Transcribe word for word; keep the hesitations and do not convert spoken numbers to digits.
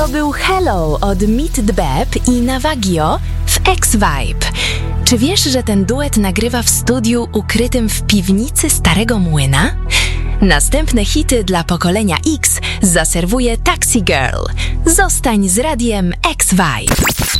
To był Hello od Meet the Beb i Navagio w X-Vibe. Czy wiesz, że ten duet nagrywa w studiu ukrytym w piwnicy Starego Młyna? Następne hity dla pokolenia X zaserwuje Taxi Girl. Zostań z radiem X-Vibe.